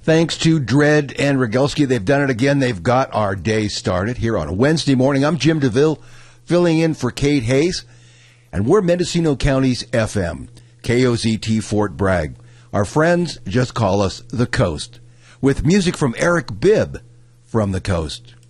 Thanks to Dredd and Rogalski. They've done it again. They've got our day started here on a Wednesday morning. I'm Jim DeVille, filling in for Kate Hayes. And we're Mendocino County's FM, KOZT Fort Bragg. Our friends just call us The Coast, with music from Eric Bibb from The Coast.